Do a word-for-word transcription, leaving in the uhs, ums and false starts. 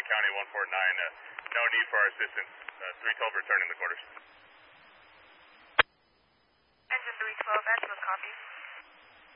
County one four nine. Uh, no need for our assistance. Uh, three twelve returning the quarters. Engine three twelve, excellent copy.